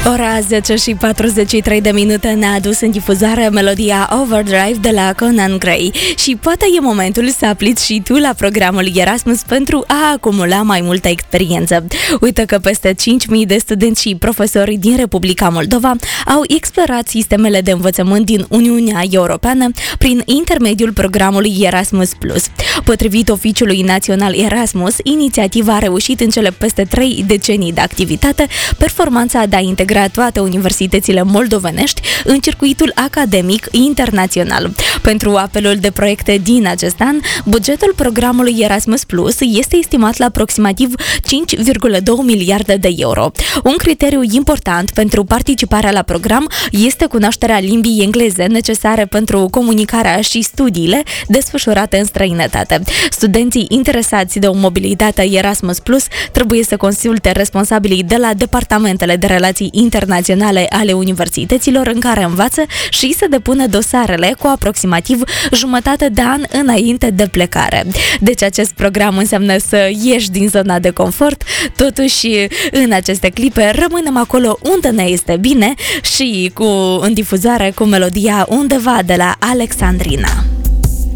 Ora 10 și 43 de minute ne-a adus în difuzare melodia Overdrive de la Conan Gray și poate e momentul să aplici și tu la programul Erasmus pentru a acumula mai multă experiență. Uite că peste 5.000 de studenți și profesori din Republica Moldova au explorat sistemele de învățământ din Uniunea Europeană prin intermediul programului Erasmus+. Potrivit Oficiului Național Erasmus, inițiativa a reușit în cele peste 3 decenii de activitate performanța de a integra toate universitățile moldovenești în circuitul academic internațional. Pentru apelul de proiecte din acest an, bugetul programului Erasmus Plus este estimat la aproximativ 5,2 miliarde de euro. Un criteriu important pentru participarea la program este cunoașterea limbii engleze necesare pentru comunicarea și studiile desfășurate în străinătate. Studenții interesați de o mobilitate Erasmus Plus trebuie să consulte responsabilii de la departamentele de relații internaționale ale universităților în care învață și să depună dosarele cu aproximativ jumătate de an înainte de plecare. Deci acest program înseamnă să ieși din zona de confort, totuși în aceste clipe rămânem acolo unde ne este bine și în difuzare cu melodia Undeva de la Alexandrina.